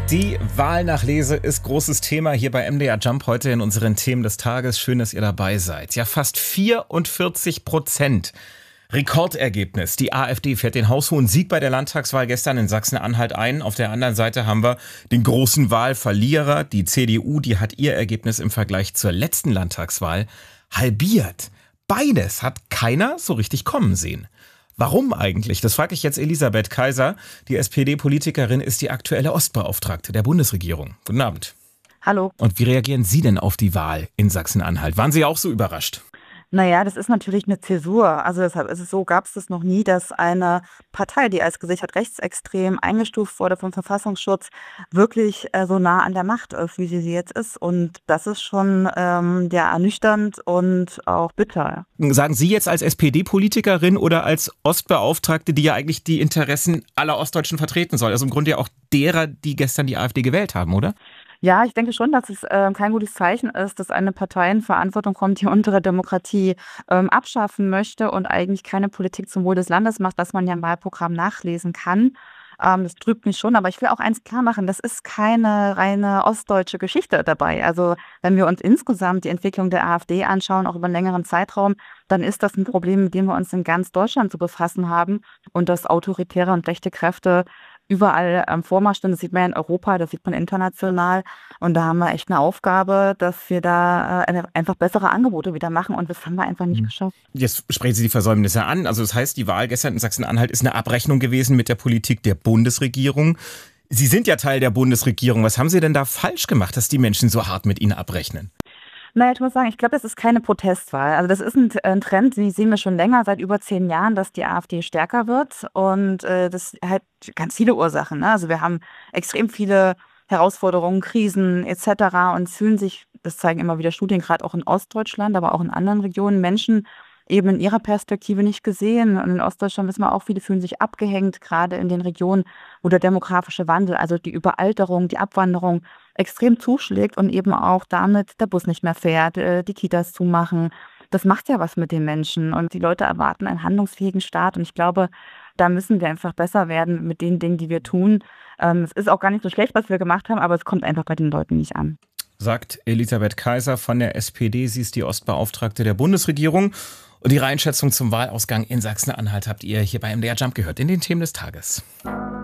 Die Wahlnachlese ist großes Thema hier bei MDR Jump heute in unseren Themen des Tages. Schön, dass ihr dabei seid. Ja, fast 44%. Rekordergebnis. Die AfD fährt den haushohen Sieg bei der Landtagswahl gestern in Sachsen-Anhalt ein. Auf der anderen Seite haben wir den großen Wahlverlierer. Die CDU, die hat ihr Ergebnis im Vergleich zur letzten Landtagswahl halbiert. Beides hat keiner so richtig kommen sehen. Warum eigentlich? Das frage ich jetzt Elisabeth Kaiser. Die SPD-Politikerin ist die aktuelle Ostbeauftragte der Bundesregierung. Guten Abend. Hallo. Und wie reagieren Sie denn auf die Wahl in Sachsen-Anhalt? Waren Sie auch so überrascht? Naja, das ist natürlich eine Zäsur. Also deshalb ist es so, gab es das noch nie, dass eine Partei, die als gesichert rechtsextrem eingestuft wurde vom Verfassungsschutz, wirklich so nah an der Macht ist, wie sie jetzt ist. Und das ist schon ernüchternd und auch bitter. Sagen Sie jetzt als SPD-Politikerin oder als Ostbeauftragte, die ja eigentlich die Interessen aller Ostdeutschen vertreten soll? Also im Grunde ja auch derer, die gestern die AfD gewählt haben, oder? Ja, ich denke schon, dass es kein gutes Zeichen ist, dass eine Partei in Verantwortung kommt, die unsere Demokratie abschaffen möchte und eigentlich keine Politik zum Wohl des Landes macht, was man ja im Wahlprogramm nachlesen kann. Das trübt mich schon, aber ich will auch eins klar machen, das ist keine reine ostdeutsche Geschichte dabei. Also wenn wir uns insgesamt die Entwicklung der AfD anschauen, auch über einen längeren Zeitraum, dann ist das ein Problem, mit dem wir uns in ganz Deutschland zu befassen haben und dass autoritäre und rechte Kräfte überall am Vormarsch stehen. Das sieht man ja in Europa, das sieht man international. Und da haben wir echt eine Aufgabe, dass wir da einfach bessere Angebote wieder machen. Und das haben wir einfach nicht geschafft. Jetzt sprechen Sie die Versäumnisse an. Also das heißt, die Wahl gestern in Sachsen-Anhalt ist eine Abrechnung gewesen mit der Politik der Bundesregierung. Sie sind ja Teil der Bundesregierung. Was haben Sie denn da falsch gemacht, dass die Menschen so hart mit Ihnen abrechnen? Naja, ich muss sagen, ich glaube, das ist keine Protestwahl. Also das ist ein Trend, den sehen wir schon länger, seit über 10 Jahren, dass die AfD stärker wird. Und das hat ganz viele Ursachen. Ne? Also wir haben extrem viele Herausforderungen, Krisen etc. Und fühlen sich, das zeigen immer wieder Studien, gerade auch in Ostdeutschland, aber auch in anderen Regionen, Menschen eben in ihrer Perspektive nicht gesehen. Und in Ostdeutschland wissen wir auch, viele fühlen sich abgehängt, gerade in den Regionen, wo der demografische Wandel, also die Überalterung, die Abwanderung extrem zuschlägt und eben auch damit der Bus nicht mehr fährt, die Kitas zumachen. Das macht ja was mit den Menschen und die Leute erwarten einen handlungsfähigen Staat. Und ich glaube, da müssen wir einfach besser werden mit den Dingen, die wir tun. Es ist auch gar nicht so schlecht, was wir gemacht haben, aber es kommt einfach bei den Leuten nicht an. Sagt Elisabeth Kaiser von der SPD. Sie ist die Ostbeauftragte der Bundesregierung. Und die Einschätzung zum Wahlausgang in Sachsen-Anhalt habt ihr hier bei MDR Jump gehört in den Themen des Tages.